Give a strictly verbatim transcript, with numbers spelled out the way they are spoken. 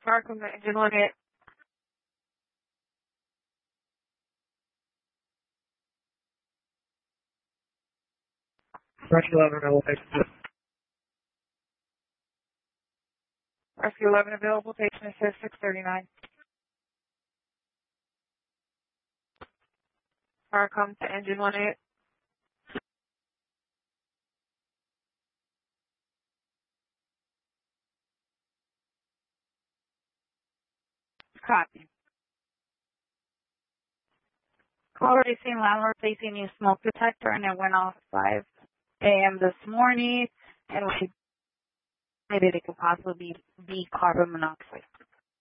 Welcome to Engine one eight. Rescue eleven available, patient. Rescue eleven available, patient assist six thirty-nine. Welcome to Engine one eight. Copy. Call racing landlord placing new smoke detector and it went off five A M this morning and we maybe it could possibly be, be carbon monoxide.